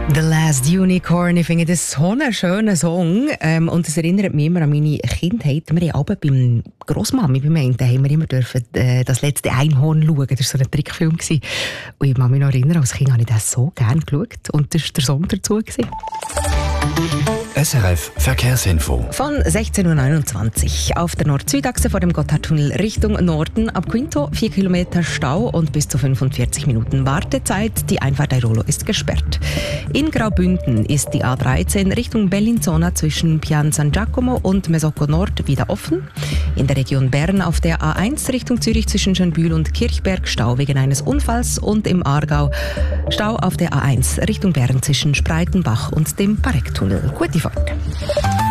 The Last Unicorn, ich finde das so einen schönen Song und es erinnert mich immer an meine Kindheit. Wir haben aber beim Grossmami, bei mir, da haben wir immer dürfen, das letzte Einhorn schauen. Das war so ein Trickfilm. Und ich kann mich noch erinnern, als Kind habe ich das so gerne geschaut und das war der Song dazu. SRF Verkehrsinfo. Von 16.29 Uhr auf der Nord-Süd-Achse vor dem Gotthardtunnel Richtung Norden. Ab Quinto 4 Kilometer Stau und bis zu 45 Minuten Wartezeit. Die Einfahrt Airolo ist gesperrt. In Graubünden ist die A13 Richtung Bellinzona zwischen Pian San Giacomo und Mesocco Nord wieder offen. In der Region Bern auf der A1 Richtung Zürich zwischen Schönbühl und Kirchberg Stau wegen eines Unfalls und im Aargau Stau auf der A1 Richtung Bern zwischen Spreitenbach und dem Parektunnel. Gute Fahrt.